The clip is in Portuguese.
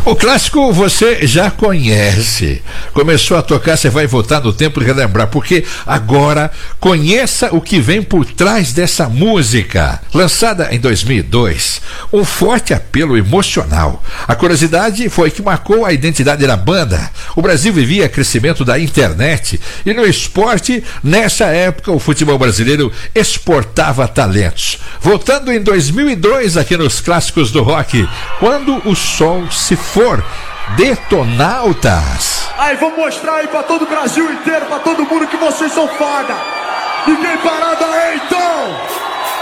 O clássico você já conhece. Começou a tocar, você vai voltar no tempo e relembrar, porque agora conheça o que vem por trás dessa música. Lançada em 2002, um forte apelo emocional. A curiosidade foi que marcou a identidade da banda. O Brasil vivia crescimento da internet e no esporte, nessa época, o futebol brasileiro exportava talentos. Voltando em 2002 aqui nos Clássicos do Rock, Quando o Sol se For, Detonautas. Aí, vou mostrar aí pra todo o Brasil inteiro, pra todo mundo que vocês são foda. Ninguém parado aí, então.